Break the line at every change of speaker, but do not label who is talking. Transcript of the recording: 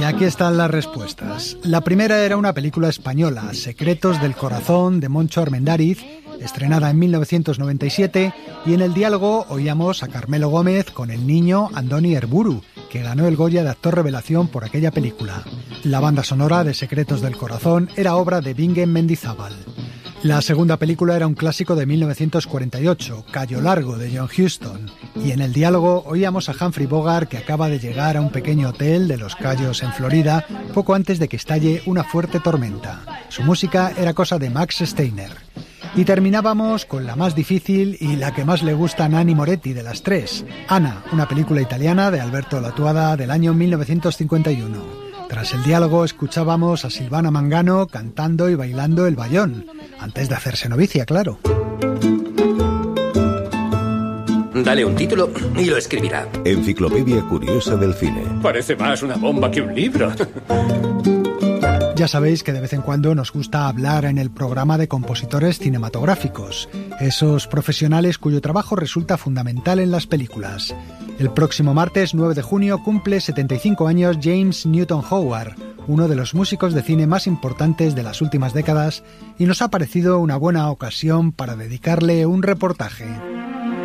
aquí están las respuestas. La primera era una película española, Secretos del Corazón, de Moncho Armendáriz, estrenada en 1997, y en el diálogo oíamos a Carmelo Gómez con el niño Andoni Herburu, que ganó el Goya de actor revelación por aquella película. La banda sonora de Secretos del Corazón era obra de Bingen Mendizábal. La segunda película era un clásico de 1948, Cayo Largo, de John Huston, y en el diálogo oíamos a Humphrey Bogart, que acaba de llegar a un pequeño hotel de Los Cayos en Florida poco antes de que estalle una fuerte tormenta. Su música era cosa de Max Steiner. Y terminábamos con la más difícil y la que más le gusta a Nanni Moretti de las tres, Anna, una película italiana de Alberto Lattuada del año 1951. Tras el diálogo escuchábamos a Silvana Mangano cantando y bailando el bayón, antes de hacerse novicia, claro.
Dale un título y lo escribirá.
Enciclopedia Curiosa del Cine.
Parece más una bomba que un libro.
Ya sabéis que de vez en cuando nos gusta hablar en el programa de compositores cinematográficos, esos profesionales cuyo trabajo resulta fundamental en las películas. El próximo martes 9 de junio cumple 75 años James Newton Howard, uno de los músicos de cine más importantes de las últimas décadas, y nos ha parecido una buena ocasión para dedicarle un reportaje.